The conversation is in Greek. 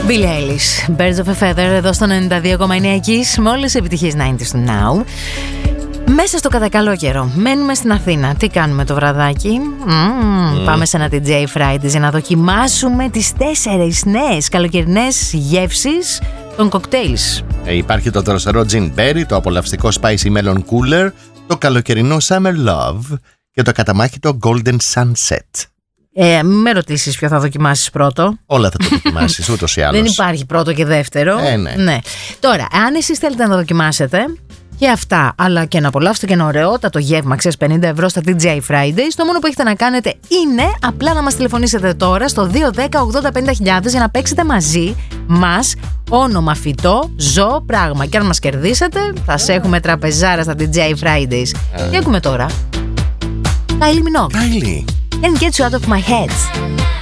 Billie Eilish, Birds of a Feather, εδώ στο 92,9 Kiss, με όλες τις επιτυχίες 90's του Now. Μέσα στο κατά καλό καιρό, μένουμε στην Αθήνα. Τι κάνουμε το βραδάκι? Πάμε σε ένα DJ Fridays για να δοκιμάσουμε τις 4 νέες καλοκαιρινές γεύσεις των κοκτέιλς. Υπάρχει το δροσερό Gin Berry, το απολαυστικό Spicy Melon Cooler, το καλοκαιρινό Summer Love και το καταμάχητο Golden Sunset. Με ρωτήσεις ποιο θα δοκιμάσεις πρώτο. Όλα θα το δοκιμάσεις ούτως ή άλλως. Δεν υπάρχει πρώτο και δεύτερο. Ναι. Τώρα, αν εσείς θέλετε να το δοκιμάσετε και αυτά, αλλά και να απολαύσετε και ένα ωραιότατο γεύμα, ξέρεις, 50 ευρώ στα DJ Fridays, το μόνο που έχετε να κάνετε είναι απλά να μας τηλεφωνήσετε τώρα στο 210-80-50.000 για να παίξετε μαζί μας όνομα, φυτό, ζώο, πράγμα. Και αν μας κερδίσετε, θα σε έχουμε τραπεζάρα στα DJ Fridays. Τι ακούμε τώρα? Kylie Minogue. Kylie. Can't get you out of my head.